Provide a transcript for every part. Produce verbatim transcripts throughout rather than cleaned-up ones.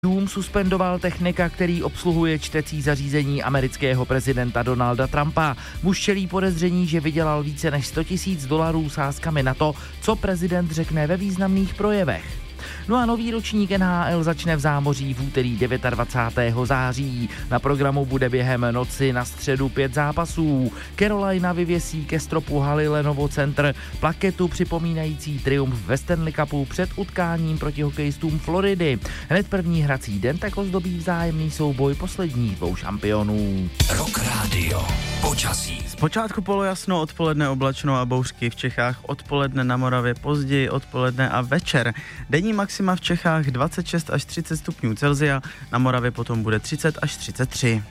Dům suspendoval technika, který obsluhuje čtecí zařízení amerického prezidenta Donalda Trumpa. Muž čelí podezření, že vydělal více než sto tisíc dolarů sázkami na to, co prezident řekne ve významných projevech. No a nový ročník N H L začne v Zámoří v úterý dvacátého devátého září. Na programu bude během noci na středu pět zápasů. Carolina vyvěsí ke stropu haly Lenovo Center plaketu připomínající triumf ve Stanley Cupu před utkáním proti hokejistům Floridy. Hned první hrací den tak ozdobí vzájemný souboj posledních dvou šampionů. Rock Radio. Počasí. Zpočátku polojasno, odpoledne oblačno a bouřky v Čechách, odpoledne na Moravě později, odpoledne a večer. Denní maxima v Čechách dvacet šest až třicet stupňů Celsia, na Moravě potom bude třicet až třicet tři.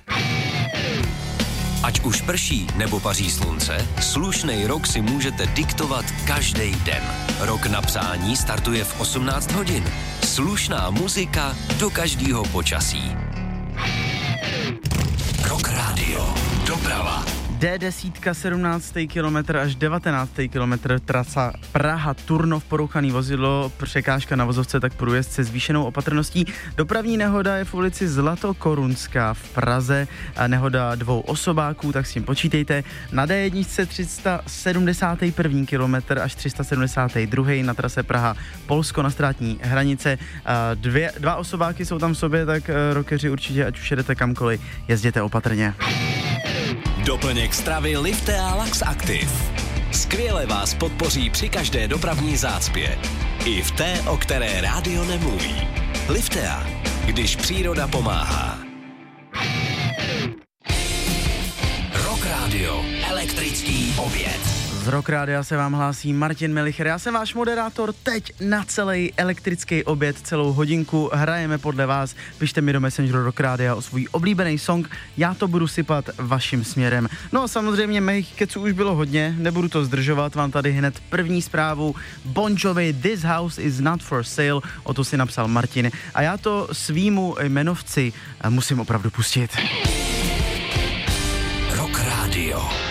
Ať už prší nebo paří slunce, slušnej rok si můžete diktovat každý den. Rok na psání startuje v osmnáct hodin. Slušná muzika do každého počasí. Rock Radio. Doprava. D deset, sedmnáctý kilometr až devatenáctý kilometr, trasa Praha-Turnov, porouchaný vozidlo, překážka na vozovce, tak průjezd se zvýšenou opatrností. Dopravní nehoda je v ulici Zlatokorunská v Praze, nehoda dvou osobáků, tak s tím počítejte. Na D jedna tři set sedmdesátý první kilometr až tři sta sedmdesátý druhý na trase Praha-Polsko na státní hranice. Dvě, dva osobáky jsou tam v sobě, tak rockeři určitě, ať už jedete kamkoliv, jezděte opatrně. Doplněk stravy Liftea Lax Active. Skvěle vás podpoří při každé dopravní zácpě. I v té, o které rádio nemluví. Liftea, když příroda pomáhá. Rock Radio. Elektrický oběd. Z Rock Rádia se vám hlásí Martin Melicher. Já jsem váš moderátor teď na celý elektrický oběd, celou hodinku. Hrajeme podle vás. Pište mi do Messengeru Rock Rádia o svůj oblíbený song. Já to budu sypat vaším směrem. No a samozřejmě mých keců už bylo hodně, nebudu to zdržovat. Vám tady hned první zprávu. Bon Jovi, This House is Not for Sale. O to si napsal Martin. A já to svýmu jmenovci musím opravdu pustit. Rock Radio.